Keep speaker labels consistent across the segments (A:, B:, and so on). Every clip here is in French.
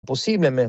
A: possible, mais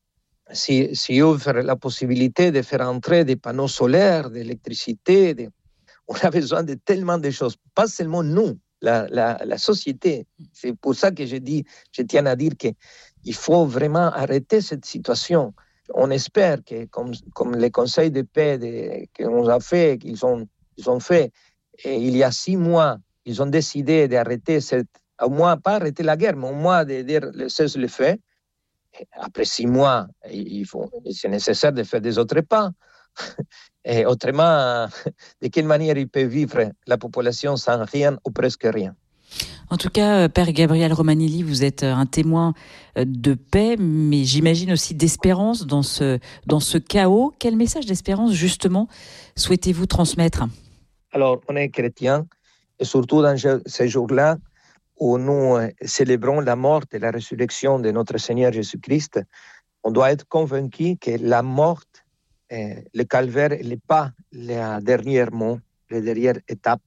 A: si ouvre la possibilité de faire entrer des panneaux solaires, d'électricité, on a besoin de tellement de choses, pas seulement nous, la société. C'est pour ça que je tiens à dire qu'il faut vraiment arrêter cette situation. On espère que, comme les conseils de paix qu'on a fait, qu'ils ont fait, et il y a 6 mois, ils ont décidé d'arrêter au moins pas arrêter la guerre, mais au moins de dire cesse le feu. Après 6 mois, c'est nécessaire de faire des autres pas. Et autrement, de quelle manière il peut vivre la population sans rien ou presque rien?
B: En tout cas, Père Gabriel Romanelli, vous êtes un témoin de paix, mais j'imagine aussi d'espérance dans ce chaos. Quel message d'espérance, justement, souhaitez-vous transmettre?
A: Alors, on est chrétien, et surtout dans ces jours-là, où nous célébrons la mort et la résurrection de notre Seigneur Jésus-Christ, on doit être convaincu que la mort, le calvaire, n'est pas le dernier mot, la dernière étape.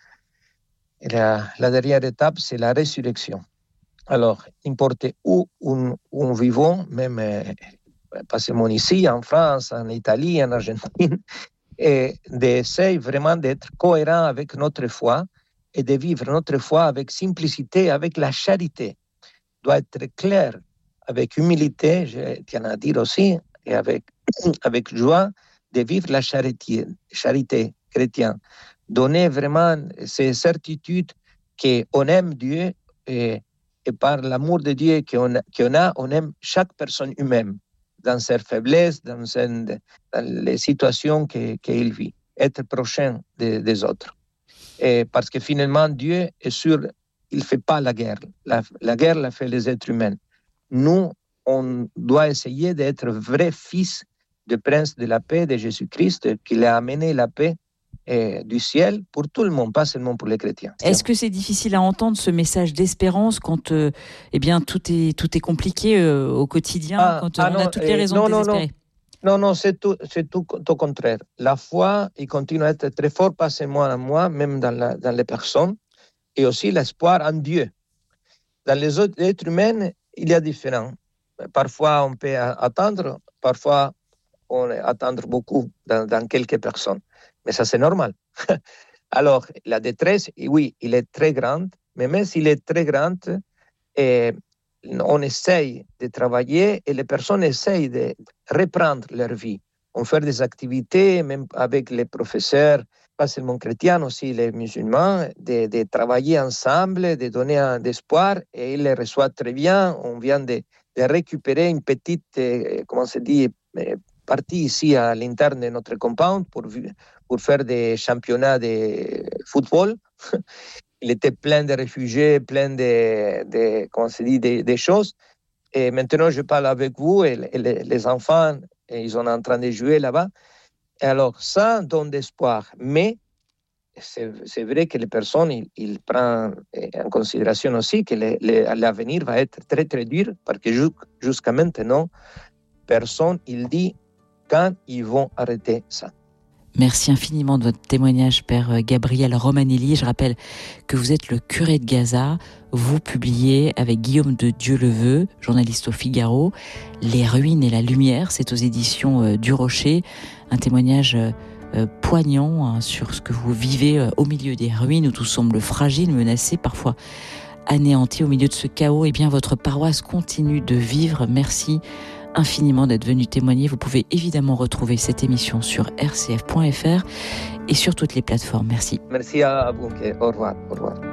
A: Et la dernière étape, c'est la résurrection. Alors, n'importe où nous vivons, même pas seulement ici, en France, en Italie, en Argentine, et d'essayer vraiment d'être cohérent avec notre foi et de vivre notre foi avec simplicité, avec la charité. Doit être clair, avec humilité, je tiens à dire aussi, et avec joie, de vivre la charité chrétienne. Donner vraiment ces certitudes qu'on aime Dieu et par l'amour de Dieu qu'on a, on aime chaque personne humaine dans ses faiblesses, dans les situations qu'il vit. Être prochain des autres. Et parce que finalement, Dieu est sûr, il ne fait pas la guerre. La guerre la fait les êtres humains. Nous, on doit essayer d'être vrais fils du prince de la paix, de Jésus-Christ, qui a amené la paix du ciel pour tout le monde, pas seulement pour les chrétiens.
B: Est-ce que c'est difficile à entendre ce message d'espérance quand tout est compliqué au quotidien, quand on a toutes les raisons de désespérer?
A: Non, c'est tout au contraire. La foi, il continue à être très fort, pas seulement en moi, même dans les personnes, et aussi l'espoir en Dieu. Dans les autres êtres humains, il y a différents. Parfois, on peut attendre, parfois, on attend beaucoup dans quelques personnes. Mais ça, c'est normal. Alors, la détresse, oui, il est très grande, mais même s'il est très grande, on essaye de travailler et les personnes essayent de reprendre leur vie. On fait des activités, même avec les professeurs, pas seulement chrétiens, aussi les musulmans, de travailler ensemble, de donner un espoir, et ils les reçoivent très bien. On vient de récupérer une petite, comment se dit, partie ici à l'interne de notre compound pour faire des championnats de football. Il était plein de réfugiés, plein comment se dit, des choses. Et maintenant, je parle avec vous et les enfants, ils sont en train de jouer là-bas. Et alors, ça donne d'espoir. Mais c'est vrai que les personnes, ils prennent en considération aussi que l'avenir va être très, très dur parce que jusqu'à maintenant, personne, il dit quand ils vont arrêter ça.
B: Merci infiniment de votre témoignage, Père Gabriel Romanelli. Je rappelle que vous êtes le curé de Gaza. Vous publiez avec Guillaume de Dieuleveux, journaliste au Figaro, Les ruines et la lumière. C'est aux éditions du Rocher. Un témoignage poignant sur ce que vous vivez au milieu des ruines où tout semble fragile, menacé, parfois anéanti. Au milieu de ce chaos, eh bien, votre paroisse continue de vivre. Merci infiniment d'être venu témoigner. Vous pouvez évidemment retrouver cette émission sur rcf.fr et sur toutes les plateformes. Merci.
A: Merci à vous. Au revoir.